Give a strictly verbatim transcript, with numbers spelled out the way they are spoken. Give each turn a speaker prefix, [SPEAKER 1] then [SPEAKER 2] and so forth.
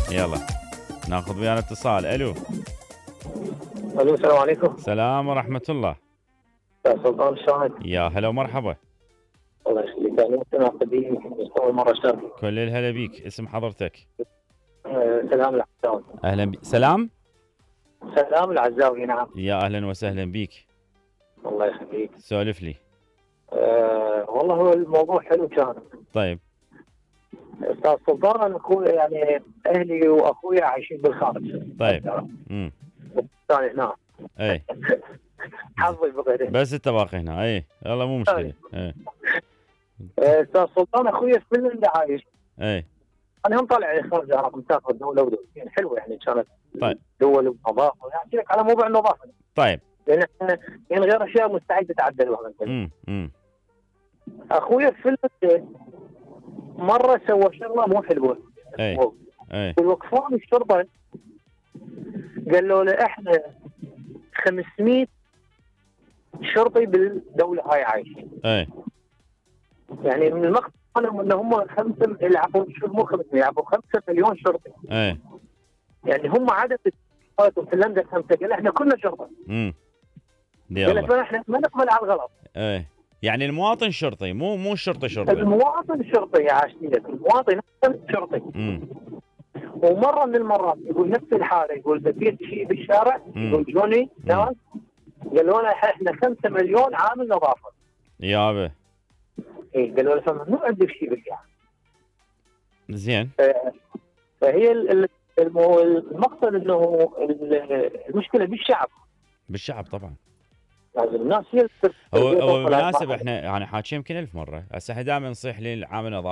[SPEAKER 1] يلا ناخذ ويانا اتصال. الو.
[SPEAKER 2] الو السلام عليكم.
[SPEAKER 1] سلام ورحمة الله.
[SPEAKER 2] يا سلطان الشاهد.
[SPEAKER 1] يا هلا ومرحبا.
[SPEAKER 2] الله يخليك، انا مستمع قديم بس اول مره اشارك.
[SPEAKER 1] كل الهلا بيك، اسم حضرتك؟
[SPEAKER 2] أه سلام العزاوي.
[SPEAKER 1] اهلا بي. سلام.
[SPEAKER 2] سلام العزاوي نعم.
[SPEAKER 1] يا اهلا وسهلا بيك.
[SPEAKER 2] الله يخليك.
[SPEAKER 1] سولف لي.
[SPEAKER 2] أه والله هو الموضوع حلو كان.
[SPEAKER 1] طيب.
[SPEAKER 2] استاذ سلطان انا اخوي يعني اهلي واخويا عايشين بالخارج.
[SPEAKER 1] طيب. امم
[SPEAKER 2] ثاني هنا.
[SPEAKER 1] اي.
[SPEAKER 2] حظي بغيره.
[SPEAKER 1] بس انت باقي هنا. اي يلا مو مشكلة. اي.
[SPEAKER 2] استاذ سلطان اخويا في فنلندا عايش.
[SPEAKER 1] اي.
[SPEAKER 2] انا هم طالع خارج رقم مسافر دوله ودولتين حلوه يعني كانت.
[SPEAKER 1] طيب.
[SPEAKER 2] دول ونظافه يعني احكي لك على موضوع النظافه.
[SPEAKER 1] طيب.
[SPEAKER 2] لان احنا يعني غير اشياء مستعد تتعدل وهذا.
[SPEAKER 1] امم امم
[SPEAKER 2] اخويا في فنلندا مره سوى شغله مو حلوه.
[SPEAKER 1] اي. اي.
[SPEAKER 2] والوقفان الشرطه قالوا له احنا خمسمئة شرطي بالدوله هاي عايشين.
[SPEAKER 1] اي.
[SPEAKER 2] يعني من المقصد انهم ان هم خمسه يلعبون مو خمسمئة يلعبون خمسة مليون شرطي.
[SPEAKER 1] اي.
[SPEAKER 2] يعني هم عدد في فنلندا خمسه، قال احنا كلنا شرطه.
[SPEAKER 1] امم
[SPEAKER 2] قال لك احنا ما نقبل على الغلط.
[SPEAKER 1] اي. يعني المواطن شرطي، مو مو الشرطه شرطي.
[SPEAKER 2] المواطن شرطي يا عاشتي لك، المواطن شرطي.
[SPEAKER 1] امم
[SPEAKER 2] ومره من المرات يقول نفس الحاله، يقول بقيت شيء بالشارع، يقول جوني ناس قالوا لنا احنا خمسة مليون عامل نظافه.
[SPEAKER 1] يابا.
[SPEAKER 2] اي قالوا له مو عندك شيء بالشارع.
[SPEAKER 1] زين.
[SPEAKER 2] فهي المقصد انه المشكله بالشعب.
[SPEAKER 1] بالشعب طبعا.
[SPEAKER 2] لازم الناس هي
[SPEAKER 1] هو هو بالمناسبة احنا يعني حاكي يمكن ألف مرة، هسه احنا دائما نصيح للعامل النظافة